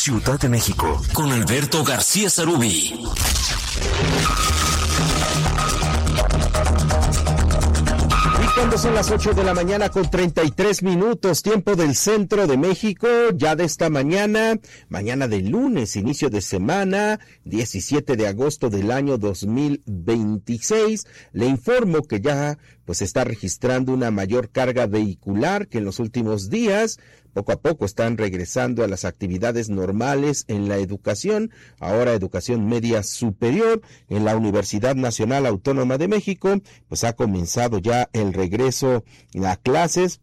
Ciudad de México, con Alberto García Sarubí. Y cuando son las 8 de la mañana con 33 minutos, tiempo del centro de México, ya de esta mañana de lunes, inicio de semana, 17 de agosto del año 2026, le informo que ya pues está registrando una mayor carga vehicular que en los últimos días. Poco a poco están regresando a las actividades normales en la educación, ahora educación media superior. En la Universidad Nacional Autónoma de México, pues ha comenzado ya el regreso a clases.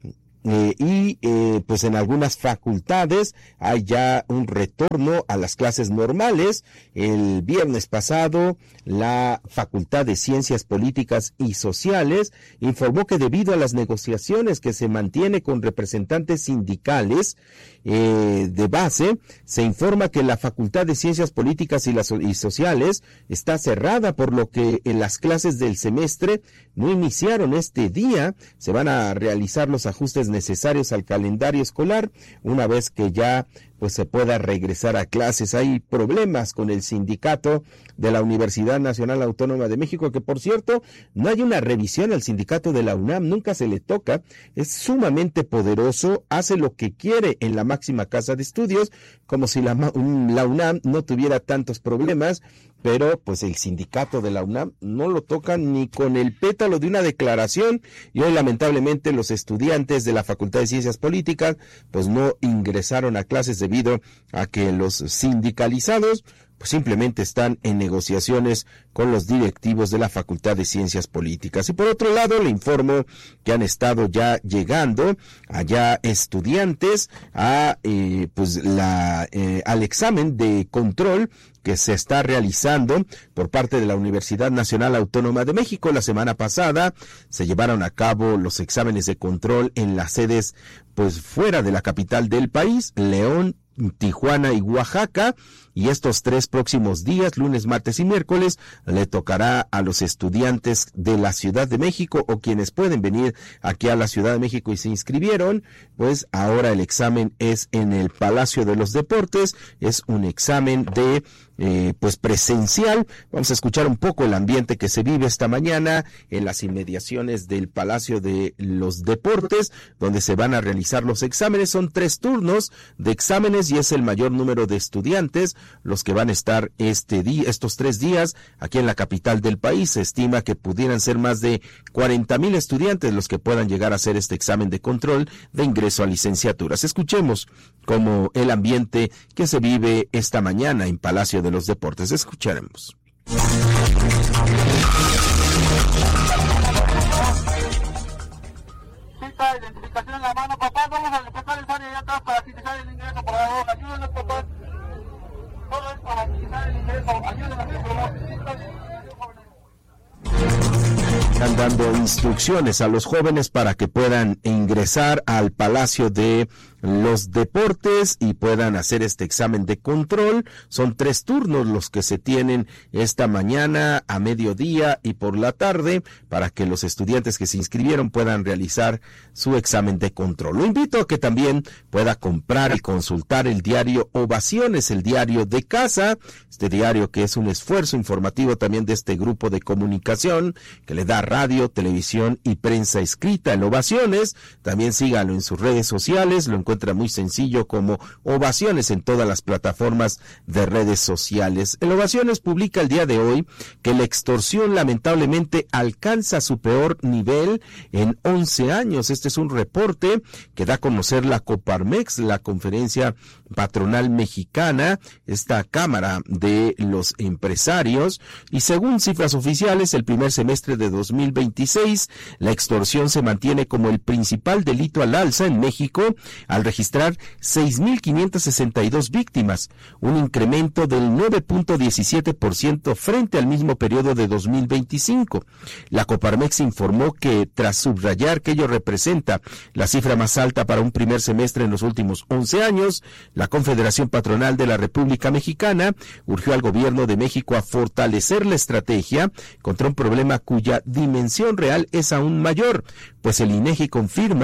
Pues en algunas facultades hay ya un retorno a las clases normales. El viernes pasado, la Facultad de Ciencias Políticas y Sociales informó que debido a las negociaciones que se mantiene con representantes sindicales de base, se informa que la Facultad de Ciencias Políticas y Sociales está cerrada, por lo que las clases del semestre no iniciaron este día. Se van a realizar los ajustes necesarios al calendario escolar una vez que ya pues se pueda regresar a clases. Hay problemas con el sindicato de la Universidad Nacional Autónoma de México, que por cierto, no hay una revisión al sindicato de la UNAM, nunca se le toca, es sumamente poderoso, hace lo que quiere en la máxima casa de estudios, como si la UNAM no tuviera tantos problemas, pero pues el sindicato de la UNAM no lo toca ni con el pétalo de una declaración, y hoy lamentablemente los estudiantes de la Facultad de Ciencias Políticas pues no ingresaron a clases debido a que los sindicalizados pues simplemente están en negociaciones con los directivos de la Facultad de Ciencias Políticas. Y por otro lado, le informo que han estado ya llegando allá estudiantes a al examen de control que se está realizando por parte de la Universidad Nacional Autónoma de México. La semana pasada se llevaron a cabo los exámenes de control en las sedes pues fuera de la capital del país, León, Tijuana y Oaxaca, y estos 3 próximos días, lunes, martes y miércoles, le tocará a los estudiantes de la Ciudad de México o quienes pueden venir aquí a la Ciudad de México y se inscribieron, pues ahora el examen es en el Palacio de los Deportes, es un examen de pues presencial. Vamos a escuchar un poco el ambiente que se vive esta mañana en las inmediaciones del Palacio de los Deportes, donde se van a realizar los exámenes. Son 3 turnos de exámenes y es el mayor número de estudiantes los que van a estar estos 3 días aquí en la capital del país. Se estima que pudieran ser más de 40,000 estudiantes los que puedan llegar a hacer este examen de control de ingreso a licenciaturas. Escuchemos cómo el ambiente que se vive esta mañana en Palacio de los Deportes. Escucharemos. Identificación en la mano, papá, vamos a empezar el área allá atrás para agilizar el ingreso, por favor, ayúdenos, papá. Todo es para agilizar el ingreso, ayúdenos, por favor. Están dando instrucciones a los jóvenes para que puedan ingresar al Palacio de los Deportes y puedan hacer este examen de control. Son 3 turnos los que se tienen esta mañana, a mediodía y por la tarde, para que los estudiantes que se inscribieron puedan realizar su examen de control. Lo invito a que también pueda comprar y consultar el diario Ovaciones, el diario de casa, este diario que es un esfuerzo informativo también de este grupo de comunicación que le da radio, televisión y prensa escrita en Ovaciones. También sígalo en sus redes sociales, lo encuentra muy sencillo como Ovaciones en todas las plataformas de redes sociales. El Ovaciones publica el día de hoy que la extorsión lamentablemente alcanza su peor nivel en 11 años. Este es un reporte que da a conocer la Coparmex, la Conferencia Patronal Mexicana, esta Cámara de los Empresarios, y según cifras oficiales, el primer semestre de 2026, la extorsión se mantiene como el principal delito al alza en México, al registrar 6,562 víctimas, un incremento del 9.17% frente al mismo periodo de 2025. La Coparmex informó que tras subrayar que ello representa la cifra más alta para un primer semestre en los últimos 11 años, la Confederación Patronal de la República Mexicana urgió al gobierno de México a fortalecer la estrategia contra un problema cuya dimensión real es aún mayor, pues el INEGI confirma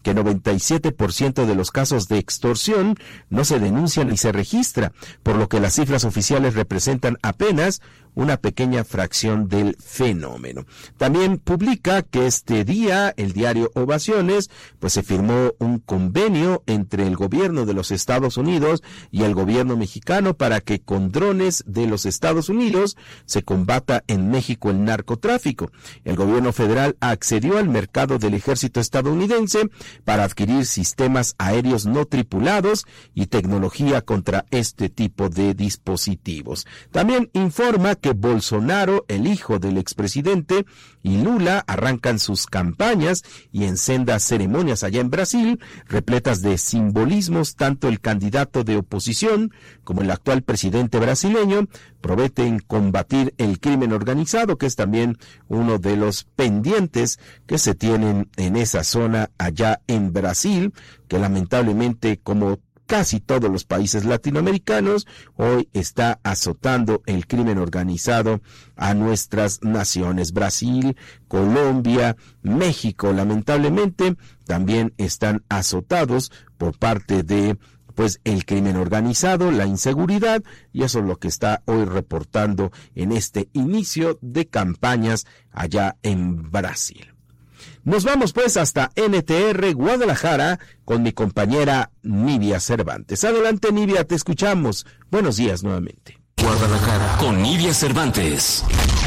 que 97% de los casos de extorsión no se denuncian ni se registra, por lo que las cifras oficiales representan apenas una pequeña fracción del fenómeno. También publica que este día el diario Ovaciones pues se firmó un convenio entre el gobierno de los Estados Unidos y el gobierno mexicano para que con drones de los Estados Unidos se combata en México el narcotráfico. El gobierno federal accedió al mercado del ejército estadounidense para adquirir sistemas aéreos no tripulados y tecnología contra este tipo de dispositivos. También informa que Bolsonaro, el hijo del expresidente, y Lula arrancan sus campañas y en sendas ceremonias allá en Brasil, repletas de simbolismos. Tanto el candidato de oposición como el actual presidente brasileño prometen combatir el crimen organizado, que es también uno de los pendientes que se tienen en esa zona allá en Brasil, que lamentablemente, como casi todos los países latinoamericanos, hoy está azotando el crimen organizado a nuestras naciones. Brasil, Colombia, México, lamentablemente, también están azotados por parte de el crimen organizado, la inseguridad, y eso es lo que está hoy reportando en este inicio de campañas allá en Brasil. Nos vamos pues hasta NTR Guadalajara con mi compañera Nidia Cervantes. Adelante, Nidia, te escuchamos. Buenos días nuevamente. Guadalajara con Nidia Cervantes.